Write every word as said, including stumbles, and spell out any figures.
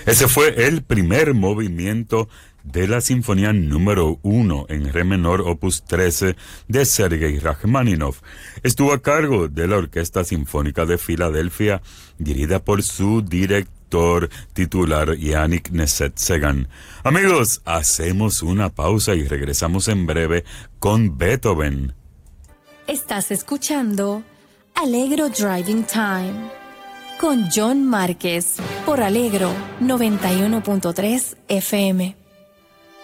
Ese fue el primer movimiento de la Sinfonía número uno en Re menor, opus trece, de Sergei Rachmaninoff. Estuvo a cargo de la Orquesta Sinfónica de Filadelfia, dirigida por su director titular Yannick Nézet-Séguin. Amigos, hacemos una pausa y regresamos en breve con Beethoven. Estás escuchando Allegro Driving Time con John Márquez por Allegro noventa y uno punto tres F M.